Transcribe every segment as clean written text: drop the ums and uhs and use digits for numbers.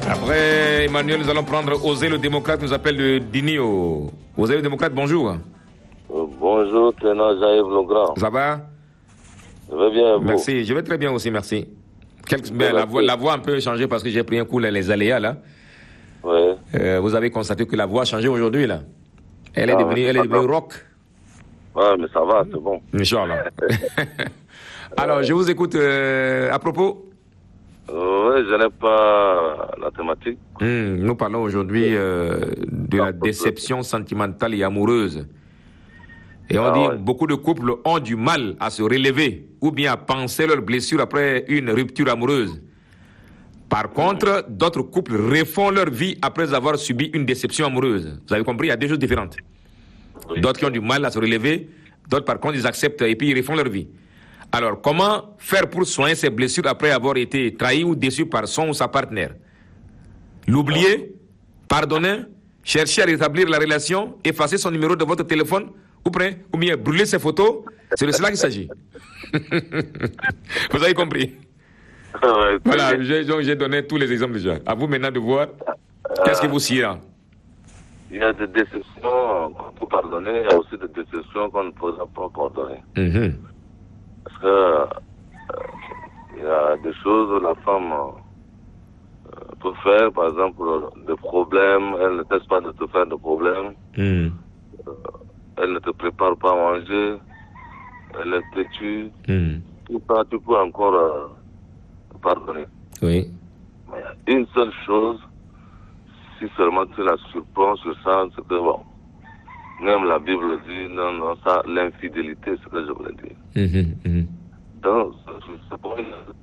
Après Emmanuel, nous allons prendre Osé le démocrate, nous appelle de Dinio. Osé le démocrate, bonjour. Bonjour, Ténor Jean-Yves Legrand. Ça va? Je vais bien, vous? Merci, je vais très bien aussi, merci. La voix a un peu changé parce que j'ai pris un coup les aléas là. Oui. Vous avez constaté que la voix a changé aujourd'hui là. Elle est devenue rock. Ouais, mais ça va, c'est bon. Inch'Allah. Alors, je vous écoute à propos. Oui, je n'ai pas la thématique. Nous parlons aujourd'hui de la déception sentimentale et amoureuse. Et on dit beaucoup de couples ont du mal à se relever ou bien à penser leurs blessures après une rupture amoureuse. Par contre, d'autres couples refont leur vie après avoir subi une déception amoureuse. Vous avez compris, il y a deux choses différentes. Oui. D'autres qui ont du mal à se relever, d'autres par contre ils acceptent et puis ils refont leur vie. Alors, comment faire pour soigner ces blessures après avoir été trahi ou déçu par son ou sa partenaire? L'oublier, pardonner, chercher à rétablir la relation, effacer son numéro de votre téléphone, ou bien brûler ses photos, c'est de cela qu'il s'agit. Vous avez compris? Voilà, j'ai donné tous les exemples déjà. À vous maintenant de voir qu'est-ce que vous siez. Il y a des déceptions qu'on peut pardonner, il y a aussi des déceptions qu'on ne peut pas pardonner. Parce que il y a des choses où la femme peut faire, par exemple, des problèmes, elle ne teste pas de te faire de problèmes. Elle ne te prépare pas à manger, elle te tue. Tout ça, tu peux encore pardonner. Oui. Mais il y a une seule chose, si seulement tu la surprends sur ça, c'est que bon, même la Bible dit, non, ça, l'infidélité, c'est ce que je voulais dire. Donc, c'est pour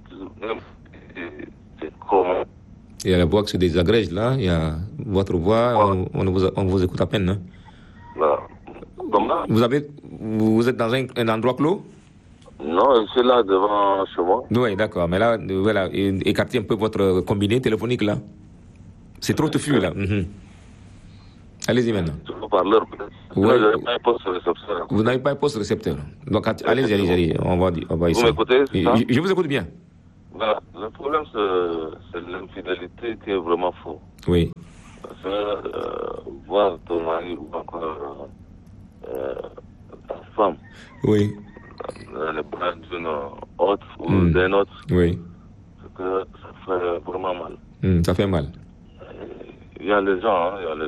c'est comment. Il y a la voix qui se désagrège là, il y a votre voix, on vous écoute à peine. Hein? Voilà. Comment? Vous êtes dans un endroit clos? Non, je suis là devant chez moi. Oui, d'accord, mais là, voilà, écartez un peu votre combiné téléphonique là. C'est trop touffu là. Allez-y maintenant. Je peux parler peut-être. Ouais. Je n'ai pas un poste récepteur. Vous n'avez pas un poste récepteur. Donc allez-y. On va essayer. Vous m'écoutez, c'est ça? Je vous écoute bien. Voilà. Le problème, c'est l'infidélité qui est vraiment faux. Oui. Parce que voir ton mari ou encore ta femme, oui, les bras d'une autre ou d'un autre, oui, c'est que ça fait vraiment mal. Ça fait mal. Il y a les gens